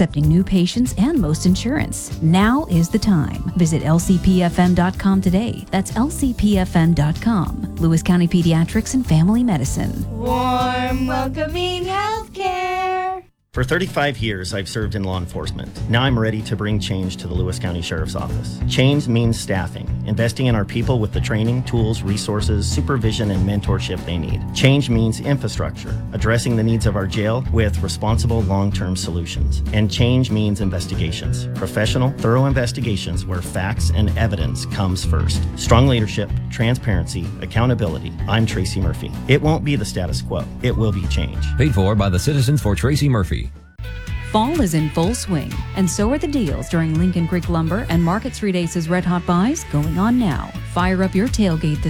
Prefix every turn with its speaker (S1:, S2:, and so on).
S1: accepting new patients and most insurance. Now is the time. Visit lcpfm.com today. That's lcpfm.com. Lewis County Pediatrics and Family Medicine.
S2: Warm, welcoming healthcare.
S3: For 35 years, I've served in law enforcement. Now I'm ready to bring change to the Lewis County Sheriff's Office. Change means staffing, investing in our people with the training, tools, resources, supervision, and mentorship they need. Change means infrastructure, addressing the needs of our jail with responsible long-term solutions. And change means investigations, professional, thorough investigations where facts and evidence comes first. Strong leadership, transparency, accountability. I'm Tracy Murphy. It won't be the status quo. It will be change.
S4: Paid for by the Citizens for Tracy Murphy.
S1: Fall is in full swing, and so are the deals during Lincoln Creek Lumber and Market Street Ace's Red Hot Buys going on now. Fire up your tailgate this